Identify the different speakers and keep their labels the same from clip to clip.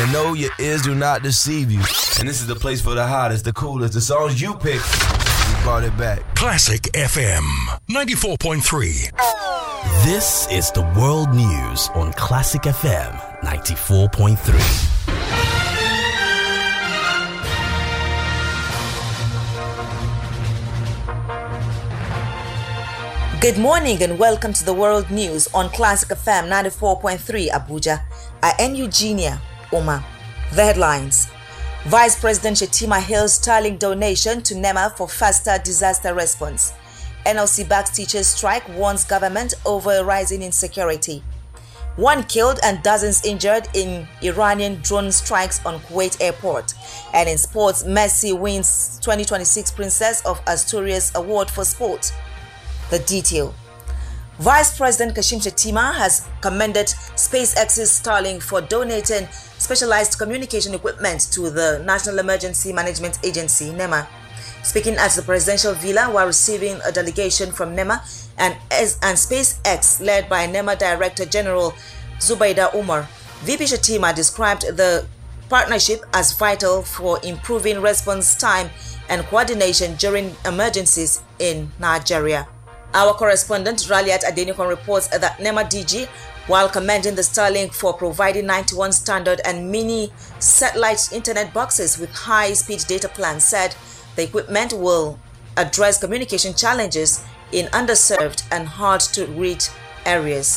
Speaker 1: And no, your ears do not deceive you. And this is the place for the hottest, the coolest, the songs you pick. We brought it back.
Speaker 2: Classic FM 94.3.
Speaker 3: This is the World News on Classic FM 94.3.
Speaker 4: Good morning and welcome to the World News on Classic FM 94.3 Abuja. I am Eugenia Oma. The headlines. Vice President Shettima hails sterling donation to NEMA for faster disaster response. NLC backs teachers strike, warns government over rising insecurity. 1 killed and dozens injured in Iranian drone strikes on Kuwait airport. And in sports, Messi wins 2026 Princess of Asturias Award for Sport. The detail. Vice President Kashim Shettima has commended SpaceX's Starlink for donating specialized communication equipment to the National Emergency Management Agency, NEMA. Speaking at the presidential villa while receiving a delegation from NEMA and SpaceX led by NEMA Director General Zubaida Umar, VP Shettima described the partnership as vital for improving response time and coordination during emergencies in Nigeria. Our correspondent Raliat Adenikon reports that NEMA DG, while commending the Starlink for providing 91 standard and mini satellite internet boxes with high-speed data plans, said the equipment will address communication challenges in underserved and hard-to-reach areas.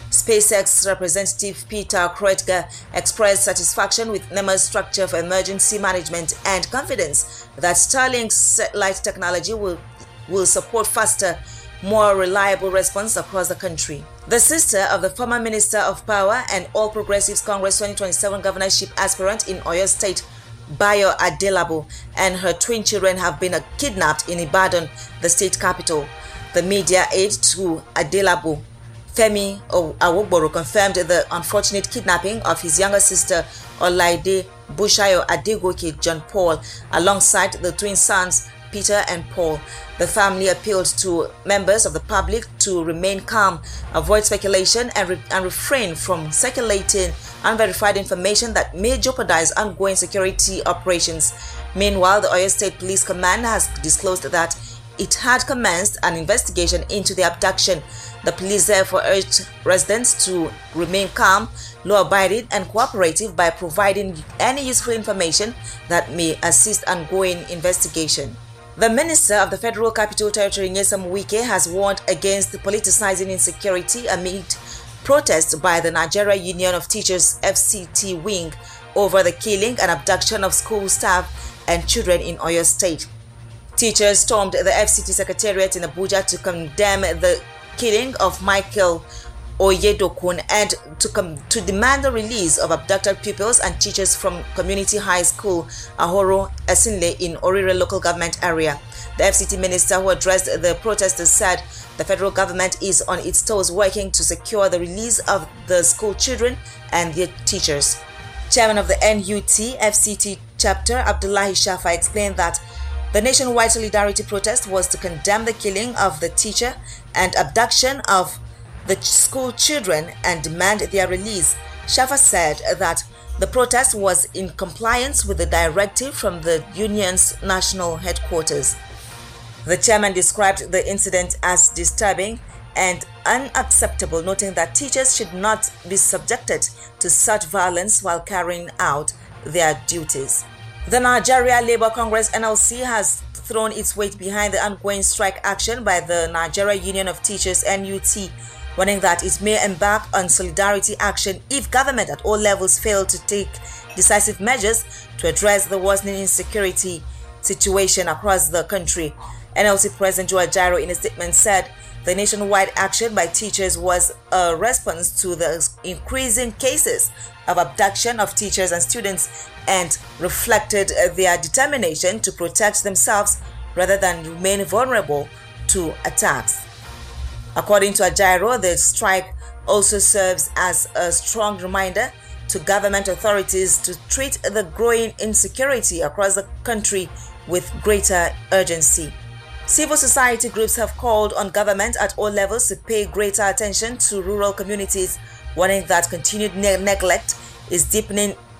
Speaker 4: SpaceX representative Peter Kreutger expressed satisfaction with NEMA's structure for emergency management and confidence that Starlink's satellite technology will support faster, more reliable response across the country. The sister of the former Minister of Power and All Progressives Congress 2027 governorship aspirant in Oyo State, Bayo Adelabo, and her twin children have been kidnapped in Ibadan, the state capital. The media aide to Adelabo, Femi Awogboro, confirmed the unfortunate kidnapping of his younger sister, Olaide Bushayo Adegoke John Paul, alongside the twin sons, Peter and Paul. The family appealed to members of the public to remain calm, avoid speculation, and refrain from circulating unverified information that may jeopardize ongoing security operations. Meanwhile, the Oyo State Police Command has disclosed that it had commenced an investigation into the abduction. The police therefore urged residents to remain calm, law-abiding, and cooperative by providing any useful information that may assist ongoing investigation. The Minister of the Federal Capital Territory, Nyesom Wike, has warned against politicizing insecurity amid protests by the Nigeria Union of Teachers FCT wing over the killing and abduction of school staff and children in Oyo State. Teachers stormed the FCT Secretariat in Abuja to condemn the killing of Michael Oyedokun and to demand the release of abducted pupils and teachers from Community High School Ahoro Esinle in Orire local government area. The FCT minister who addressed the protesters said the federal government is on its toes working to secure the release of the school children and their teachers. Chairman of the NUT FCT chapter, Abdullahi Shafa, explained that the nationwide solidarity protest was to condemn the killing of the teacher and abduction of the school children and demand their release. Shafa said that the protest was in compliance with the directive from the union's national headquarters. The chairman described the incident as disturbing and unacceptable, noting that teachers should not be subjected to such violence while carrying out their duties. The Nigeria Labour Congress NLC has thrown its weight behind the ongoing strike action by the Nigeria Union of Teachers NUT, warning that it may embark on solidarity action if government at all levels fail to take decisive measures to address the worsening insecurity situation across the country. NLC President Joe Ajaero in a statement said the nationwide action by teachers was a response to the increasing cases of abduction of teachers and students and reflected their determination to protect themselves rather than remain vulnerable to attacks. According to Ajaero, the strike also serves as a strong reminder to government authorities to treat the growing insecurity across the country with greater urgency. Civil society groups have called on government at all levels to pay greater attention to rural communities, warning that continued neglect is deepening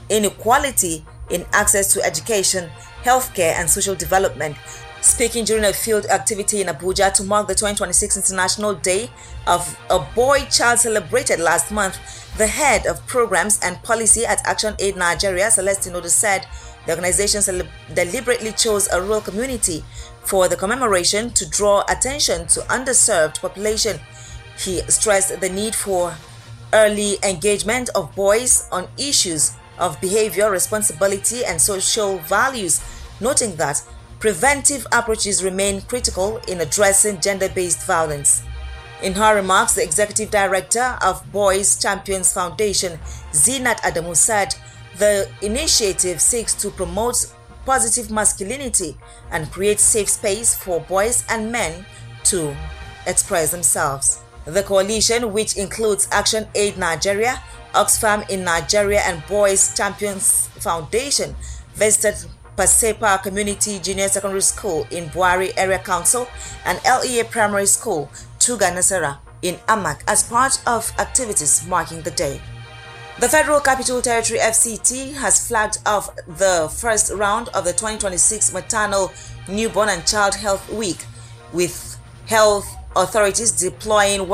Speaker 4: inequality in access to education, healthcare, and social development. Speaking during a field activity in Abuja to mark the 2026 International Day of a Boy Child celebrated last month, the head of programs and policy at Action Aid Nigeria, Celestine Odu, said the organization deliberately chose a rural community for the commemoration to draw attention to underserved population. He stressed the need for early engagement of boys on issues of behavior, responsibility, and social values, noting that preventive approaches remain critical in addressing gender-based violence. In her remarks, the executive director of Boys Champions Foundation, Zinat Adamu, said the initiative seeks to promote positive masculinity and create safe space for boys and men to express themselves. The coalition, which includes Action Aid Nigeria, Oxfam in Nigeria, and Boys Champions Foundation, visited Pasepa Community Junior Secondary School in Buhari Area Council and LEA Primary School, Tuga Nasara, in Amak as part of activities marking the day. The Federal Capital Territory FCT has flagged off the first round of the 2026 Maternal, Newborn and Child Health Week, with health authorities deploying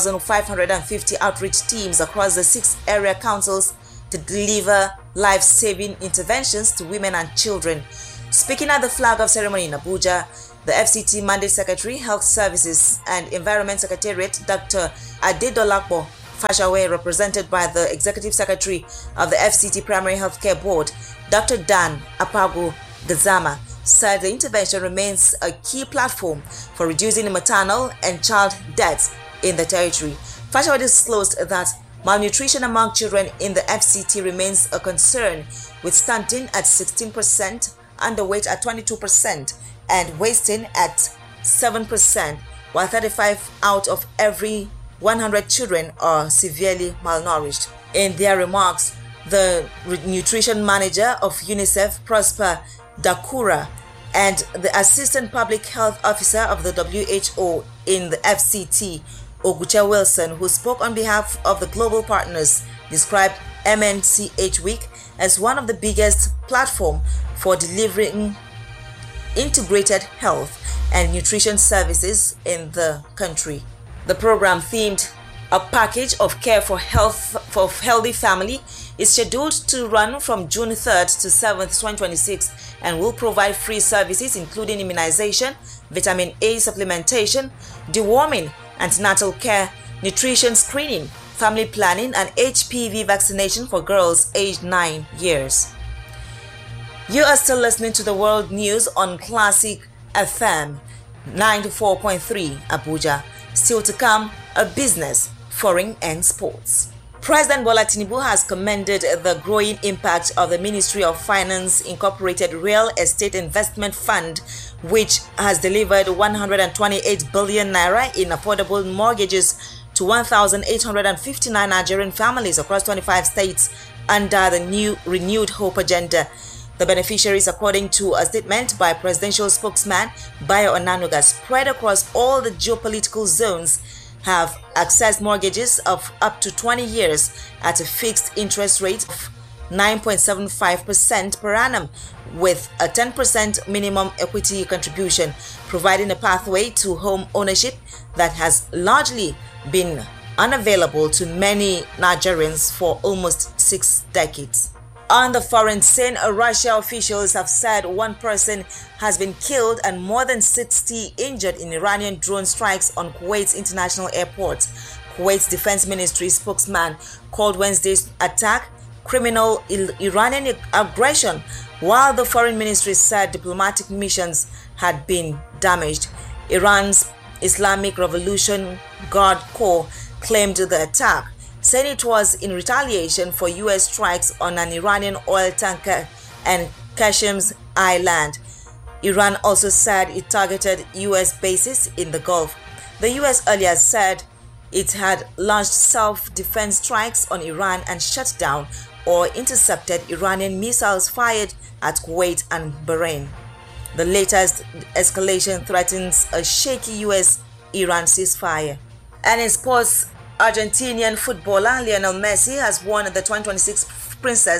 Speaker 4: 1,550 outreach teams across the 6 area councils to deliver life-saving interventions to women and children. Speaking at the flag-off ceremony in Abuja, the FCT Mandate Secretary, Health Services and Environment Secretariat, Dr. Adedolapo Fashawe, represented by the Executive Secretary of the FCT Primary Healthcare Board, Dr. Dan Apago Gazama, said the intervention remains a key platform for reducing maternal and child deaths in the territory. Fashawe disclosed that malnutrition among children in the FCT remains a concern, with stunting at 16%, underweight at 22%, and wasting at 7%, while 35 out of every 100 children are severely malnourished. In their remarks, the nutrition manager of UNICEF, Prosper Dakura, and the assistant public health officer of the WHO in the FCT, Ogucha Wilson, who spoke on behalf of the global partners, described MNCH Week as one of the biggest platforms for delivering integrated health and nutrition services in the country. The program, themed A Package of Care for Healthy Family, is scheduled to run from June 3rd to 7th, 2026, and will provide free services including immunization, vitamin A supplementation, deworming, antenatal care, nutrition screening, family planning, and HPV vaccination for girls aged 9 years. You are still listening to the World News on Classic FM 94.3 Abuja. Still to come, a business, foreign and sports. President Bola Tinubu has commended the growing impact of the Ministry of Finance Incorporated Real Estate Investment Fund, which has delivered 128 billion naira in affordable mortgages to 1,859 Nigerian families across 25 states under the new Renewed Hope agenda. The beneficiaries, according to a statement by presidential spokesman Bayo Onanuga, spread across all the geopolitical zones, have accessed mortgages of up to 20 years at a fixed interest rate of 9.75% per annum, with a 10% minimum equity contribution, providing a pathway to home ownership that has largely been unavailable to many Nigerians for almost 6 decades. On the foreign scene, Russia officials have said one person has been killed and more than 60 injured in Iranian drone strikes on Kuwait's international airport. Kuwait's defense ministry spokesman called Wednesday's attack criminal Iranian aggression, while the foreign ministry said diplomatic missions had been damaged. Iran's Islamic Revolution Guard Corps claimed the attack, saying it was in retaliation for U.S. strikes on an Iranian oil tanker and Qassim's Island. Iran also said it targeted U.S. bases in the Gulf. The U.S. earlier said it had launched self-defense strikes on Iran and shut down or intercepted Iranian missiles fired at Kuwait and Bahrain. The latest escalation threatens a shaky U.S.-Iran ceasefire. And in sports, Argentinian footballer Lionel Messi has won the 2026 Princess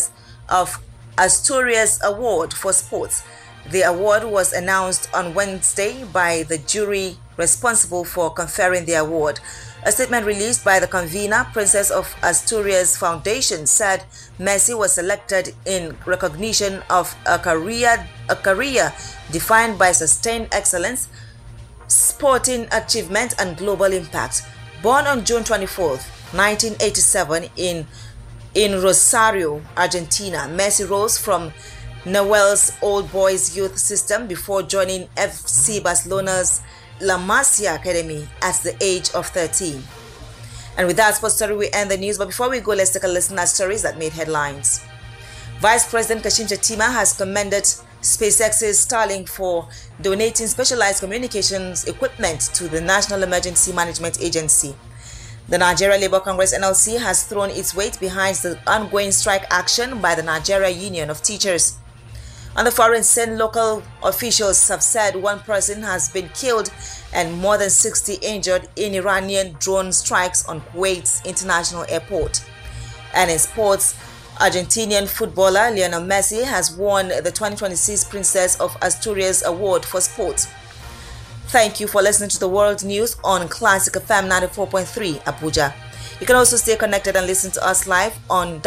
Speaker 4: of Asturias Award for Sports. The award was announced on Wednesday by the jury responsible for conferring the award. A statement released by the convener, Princess of Asturias Foundation, said Messi was selected in recognition of a career defined by sustained excellence, sporting achievement, and global impact. Born on June 24, 1987 in Rosario, Argentina, Messi rose from Newell's Old Boys Youth System before joining FC Barcelona's La Masia Academy at the age of 13. And with that sports story, we end the news. But before we go, let's take a listen at stories that made headlines. Vice President Kashim Shettima has commended SpaceX's Starlink for donating specialized communications equipment to the National Emergency Management Agency. The Nigeria Labour Congress NLC has thrown its weight behind the ongoing strike action by the Nigeria Union of Teachers. On the foreign scene, local officials have said one person has been killed and more than 60 injured in Iranian drone strikes on Kuwait's international airport. And in sports, Argentinian footballer Lionel Messi has won the 2026 Princess of Asturias Award for Sports. Thank you for listening to the World News on Classic FM 94.3 Abuja. You can also stay connected and listen to us live on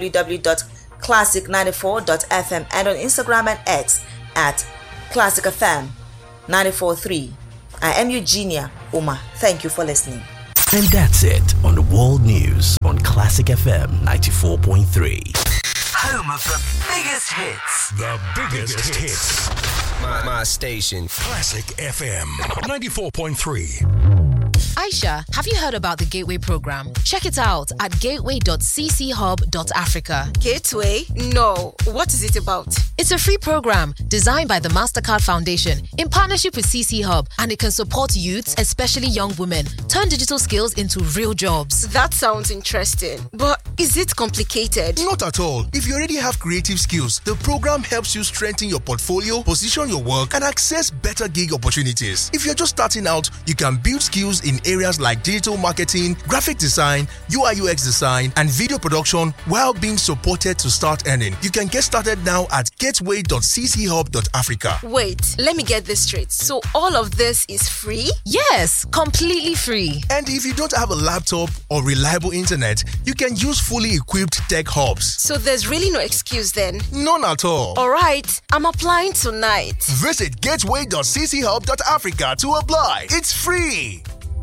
Speaker 4: www.classic94.fm and on Instagram and X at Classic FM 94.3. I am Eugenia Uma. Thank you for listening.
Speaker 3: And that's it on the World News on Classic FM 94.3.
Speaker 5: Home of the biggest hits.
Speaker 2: The biggest hits.
Speaker 5: My station.
Speaker 2: Classic FM 94.3.
Speaker 6: Aisha, have you heard about the Gateway program? Check it out at gateway.cchub.africa.
Speaker 7: Gateway? No. What is it about?
Speaker 6: It's a free program designed by the MasterCard Foundation in partnership with CC Hub, and it can support youths, especially young women, turn digital skills into real jobs.
Speaker 7: That sounds interesting. But is it complicated?
Speaker 8: Not at all. If you already have creative skills, the program helps you strengthen your portfolio, position your work, and access better gig opportunities. If you're just starting out, you can build skills in areas like digital marketing, graphic design, UI/UX design, and video production while being supported to start earning. You can get started now at gateway.cchub.africa.
Speaker 7: Wait, let me get this straight. So all of this is free?
Speaker 6: Yes, completely free.
Speaker 8: And if you don't have a laptop or reliable internet, you can use fully equipped tech hubs.
Speaker 7: So there's really no excuse then?
Speaker 8: None at all.
Speaker 7: All right, I'm applying tonight.
Speaker 8: Visit gateway.cchub.africa to apply. It's free.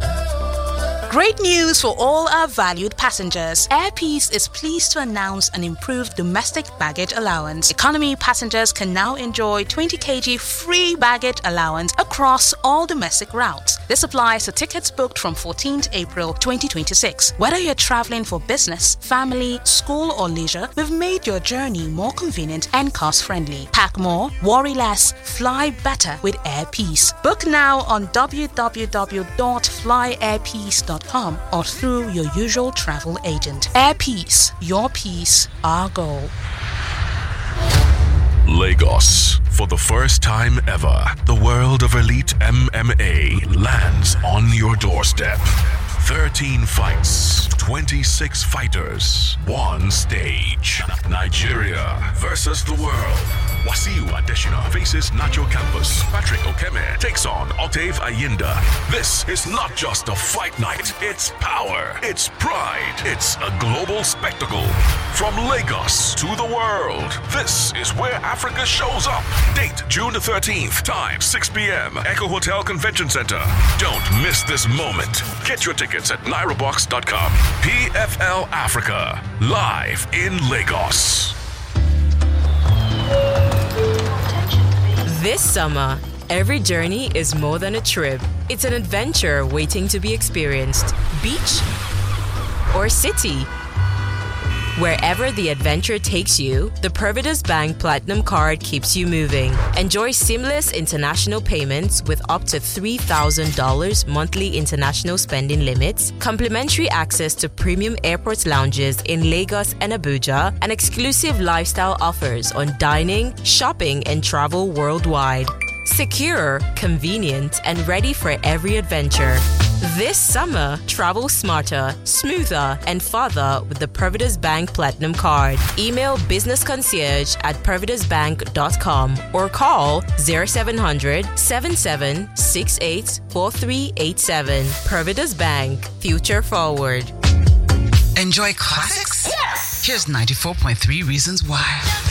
Speaker 9: Great news for all our valued passengers. Air Peace is pleased to announce an improved domestic baggage allowance. Economy passengers can now enjoy 20 kg free baggage allowance across all domestic routes. This applies to tickets booked from 14th April 2026. Whether you're traveling for business, family, school, or leisure, we've made your journey more convenient and cost-friendly. Pack more, worry less, fly better with Air Peace. Book now on www.flyairpeace.com or through your usual travel agent. Air Peace, your peace, our goal.
Speaker 2: Lagos. For the first time ever, the world of elite MMA lands on your doorstep. 13 fights, 26 fighters, one stage. Nigeria versus the world. Wasiu Adesina faces Nacho Campos. Patrick Okeme takes on Octave Ayinda. This is not just a fight night. It's power. It's pride. It's a global spectacle. From Lagos to the world, this is where Africa shows up. Date June the 13th. Time 6 p.m. Echo Hotel Convention Center. Don't miss this moment. Get your tickets at NairoBox.com. PFL Africa. Live in Lagos.
Speaker 10: This summer, every journey is more than a trip. It's an adventure waiting to be experienced. Beach or city. Wherever the adventure takes you, the Providus Bank Platinum Card keeps you moving. Enjoy seamless international payments with up to $3,000 monthly international spending limits, complimentary access to premium airport lounges in Lagos and Abuja, and exclusive lifestyle offers on dining, shopping, and travel worldwide. Secure, convenient, and ready for every adventure. This summer, travel smarter, smoother, and farther with the Providus Bank Platinum Card. Email businessconcierge@providusbank.com or call 0700-7768-4387. Providus Bank, future forward.
Speaker 11: Enjoy classics? Yes! Here's 94.3 reasons why.